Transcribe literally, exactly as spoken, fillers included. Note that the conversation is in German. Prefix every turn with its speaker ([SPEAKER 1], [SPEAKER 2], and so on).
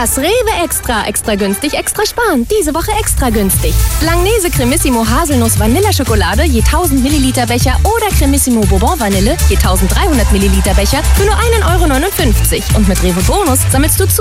[SPEAKER 1] Das Rewe Extra. Extra günstig, extra sparen. Diese Woche extra günstig. Langnese Cremissimo Haselnuss Vanilleschokolade je tausend Milliliter Becher oder Cremissimo Bourbon Vanille je dreizehnhundert Milliliter Becher für nur einen Euro neunundfünfzig. Und mit Rewe Bonus sammelst du